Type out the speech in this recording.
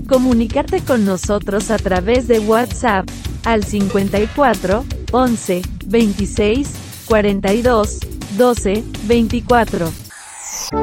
comunicarte con nosotros a través de WhatsApp, al 54 11 26 42 12 24.